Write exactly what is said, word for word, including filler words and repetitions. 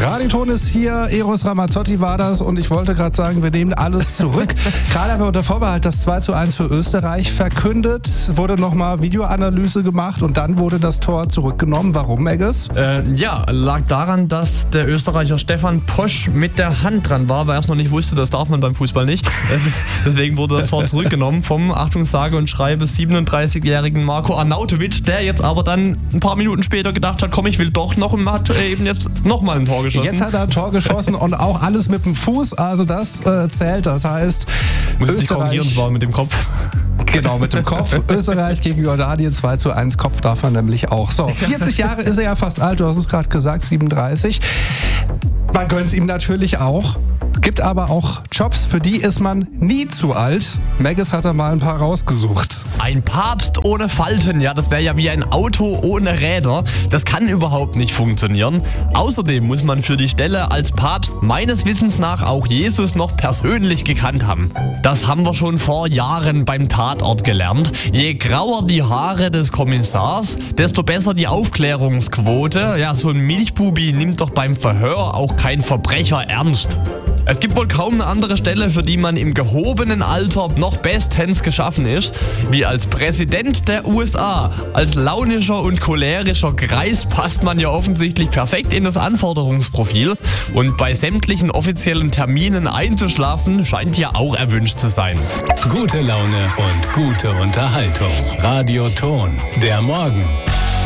Radioton ist hier, Eros Ramazzotti war das und ich wollte gerade sagen, wir nehmen alles zurück. Gerade haben wir unter Vorbehalt das zwei zu eins für Österreich verkündet, wurde nochmal Videoanalyse gemacht und dann wurde das Tor zurückgenommen. Warum, Megges? Äh, ja, lag daran, dass der Österreicher Stefan Posch mit der Hand dran war, weil er es noch nicht wusste, das darf man beim Fußball nicht. Deswegen wurde das Tor zurückgenommen vom, Achtung, sage und schreibe, siebenunddreißigjährigen Marko Arnautovic, der jetzt aber dann ein paar Minuten später gedacht hat, komm, ich will doch noch und hat eben jetzt nochmal ein Tor geschossen. Jetzt hat er ein Tor geschossen und auch alles mit dem Fuß, also das äh, zählt. Das heißt, muss ich korrigieren, es war mit dem Kopf. Genau, mit dem Kopf. Österreich gegen Jordanien zwei zu eins. Kopf darf man nämlich auch. So, vierzig Jahre ist er ja fast alt, du hast es gerade gesagt, siebenunddreißig. Man gönnt es ihm natürlich auch. Gibt aber auch Jobs, für die ist man nie zu alt. Megges hat da mal ein paar rausgesucht. Ein Papst ohne Falten, ja, das wäre ja wie ein Auto ohne Räder. Das kann überhaupt nicht funktionieren. Außerdem muss man für die Stelle als Papst meines Wissens nach auch Jesus noch persönlich gekannt haben. Das haben wir schon vor Jahren beim Tatort gelernt. Je grauer die Haare des Kommissars, desto besser die Aufklärungsquote. Ja, so ein Milchbubi nimmt doch beim Verhör auch kein Verbrecher ernst. Es gibt wohl kaum eine andere Stelle, für die man im gehobenen Alter noch bestens geschaffen ist, wie als Präsident der U S A. Als launischer und cholerischer Greis passt man ja offensichtlich perfekt in das Anforderungsprofil. Und bei sämtlichen offiziellen Terminen einzuschlafen, scheint ja auch erwünscht zu sein. Gute Laune und gute Unterhaltung. Radioton, der Morgen.